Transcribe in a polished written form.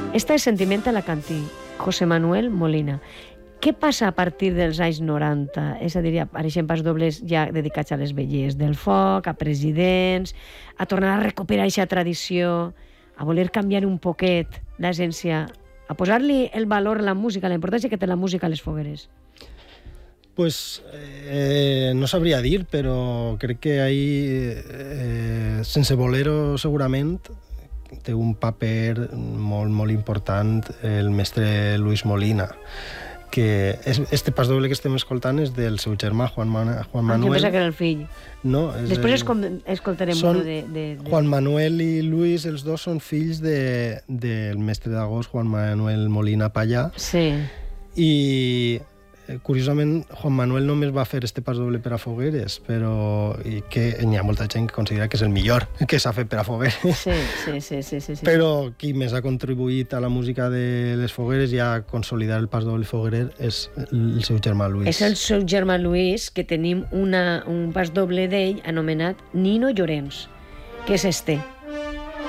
Esta és Sentiment alacantí, José Manuel Molina. Què passa a partir dels anys 90? És a dir, apareixen pasdobles ja dedicats a les vellers del foc, a presidents, a tornar a recuperar aquesta tradició, a voler canviar un poquet l'essència, a posar-li el valor a la música, la importància que té la música a les fogueres. Pues no sabria dir, però crec que ahí, sense voler-ho segurament, té un paper molt, molt important el mestre Luis Molina, que este pasdoble que estem escoltant és del seu germà Juan Manuel. Jo penso que era el fill. No, després escoltarem uno de... Juan Manuel i Luis, els dos són fills del mestre d'agost Juan Manuel Molina Pallà. Sí. I curiosament, Juan Manuel només va fer este pasdoble per a fogueres, però que hi ha molta gent que considera que és el millor que s'ha fet per a fogueres. Sí. Però qui més ha contribuït a la música de les fogueres i a consolidar el pasdoble foguerer és el seu germà Luis. És el seu germà Luis, que tenim un pasdoble d'ell anomenat Nino Llorenç, que és este.